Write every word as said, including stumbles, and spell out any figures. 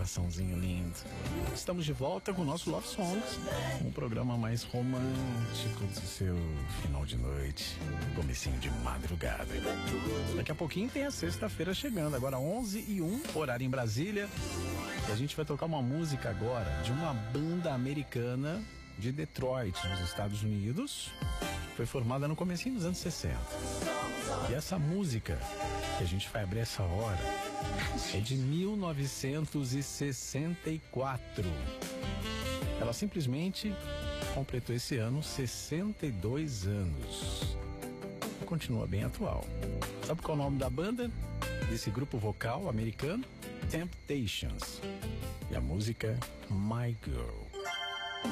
coraçãozinho lindo. Estamos de volta com o nosso Love Songs, um programa mais romântico do seu final de noite, comecinho de madrugada. Daqui a pouquinho tem a sexta-feira chegando, agora onze e um, horário em Brasília. E a gente vai tocar uma música agora de uma banda americana de Detroit, nos Estados Unidos. Foi formada no comecinho dos anos sessenta. E essa música que a gente vai abrir essa hora é de mil novecentos e sessenta e quatro. Ela simplesmente completou esse ano sessenta e dois anos. E continua bem atual. Sabe qual é o nome da banda? Desse grupo vocal americano? Temptations. E a música My Girl.